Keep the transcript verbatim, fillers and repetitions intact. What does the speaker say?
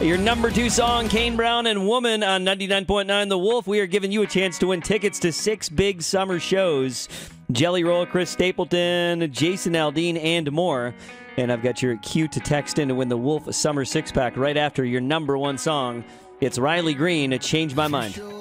Your number two song, Kane Brown and Woman on ninety-nine point nine The Wolf. We are giving you a chance to win tickets to six big summer shows. Jelly Roll, Chris Stapleton, Jason Aldean, and more. And I've got your cue to text in to win the Wolf Summer Six-Pack right after your number one song. It's Riley Green, Change My Mind.